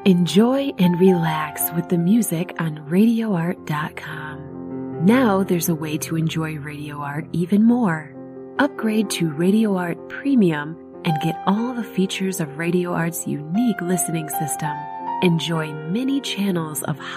Enjoy and relax with the music on RadioArt.com. Now there's a way to enjoy Radio Art even more. Upgrade to Radio Art Premium and get all the features of Radio Art's unique listening system. Enjoy many channels of